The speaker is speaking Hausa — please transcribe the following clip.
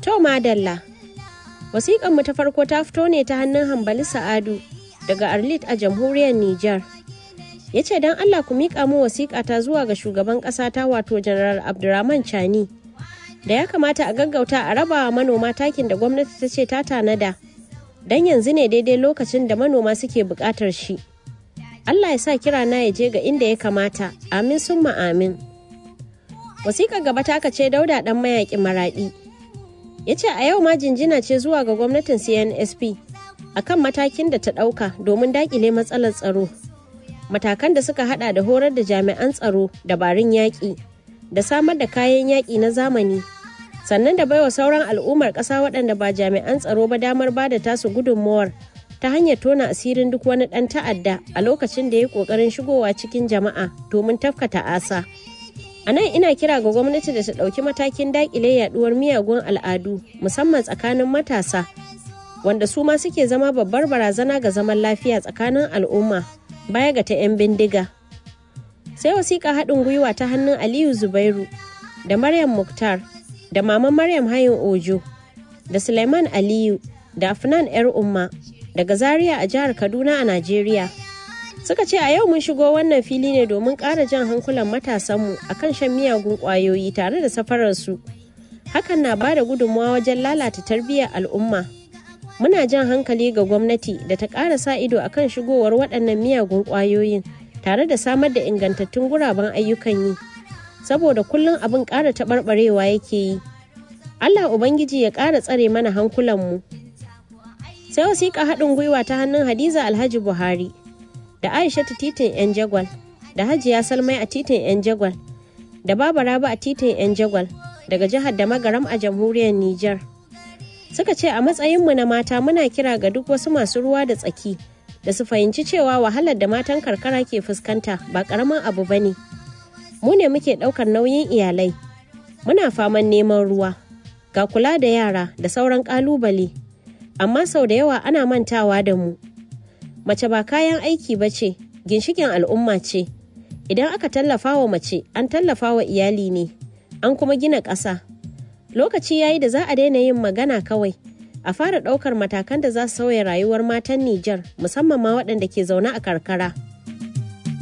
To madalla. Wasiƙan mu ta farko ta fito ne ta hannun Hambali Sa'adu daga Arlit a jamhuriyar Nijar. Ya ce don Allah ku miƙa mu wasiƙa ta zuwa ga shugaban ƙasa ta wato General Abdurrahman Chani. Da ya kamata a gaggauta a raba manoma takin da gwamnati ta ce ta tanada. Don yanzu ne daidai lokacin da manoma suke buƙatar shi. Allah ya sa kira na ya je ga inda ya kamata. Amin summa amin. Wasiƙar gaba ta ce Dauda ɗan mayaƙin Maraɗi. Ya ce a yau ma jinjina ce zuwa ga gwamnatin CNSP akan matakin da ta ɗauka domin daƙile matsalar tsaro. Matakan da suka hada da horar da jami'an tsaro dabarun yaƙi da samar da kayan yaƙi na zamani, sannan da baiwa sauran al'ummar ƙasa waɗanda ba jami'an tsaro ba damar ba da tasu gudunmawar ta hanyar tona asirin duk wani ɗan ta'adda a lokacin da ya yi ƙoƙarin shigowa cikin jama'a domin tafka ta'asa. A nan ina kira ga gwamnati da ta ɗauki matakin daƙile yaɗuwar miyagun al'adu musamman tsakanin matasa wanda su ma suke zama babbar barazana ga zaman lafiya tsakanin al'umma baya ga ta 'yan bindiga. Sai wasiƙa haɗin gwiwa ta hannun Aliyu Zubairu da Maryam Muktar da Maman Maryam Hayin Ojo da Suleiman Aliyu da Afnan 'yar Umma daga Zaria a jihar Kaduna a Najeriya. Suka ce a yau mun shigo wannan fili ne domin ƙara jan hankulan matasanmu akan shan miyagun ƙwayoyi tare da safararsu. Hakan na ba da gudunmawa wajen lalata tarbiyyar al'umma. Muna jan hankali ga gwamnati da ta ƙara sa ido akan shigowar waɗannan miyagun ƙwayoyin tare da samar da ingantattun guraben ayyukan yi. Saboda kullum abin ƙara taɓarɓarewa yake yi. Allah Ubangiji ya ƙara tsare mana hankulanmu. Sai wasiƙa haɗin gwiwa ta hannun Hadiza Alhaji Buhari da Aisha ta titin 'yan Jagwal da Hajiya Salmai a titin 'yan Jagwal da Baba Rabi a titin 'yan Jagwal daga jihar da Magaram a jamhuriyar Nijar. Suka ce a matsayinmu na mata muna kira ga duk wasu masu ruwa da tsaki da su fahimci cewa wahalar da matan karkara ke fuskanta ba ƙaramin abu ba ne. Mu ne muke ɗaukar nauyin iyalai. Muna faman neman ruwa, ga kula da yara da sauran ƙalubale. Amma sau da yawa ana mantawa da mu. Mace ba kayan aiki ba ce, ginshiƙin al'umma ce. Idan aka tallafa wa mace, an tallafa wa iyali ne, an kuma gina ƙasa. Lokaci yayi da za a daina yin magana kawai, a fara ɗaukar matakan da za su sauya rayuwar matan Nijar, musamman ma waɗanda ke zaune a karkara.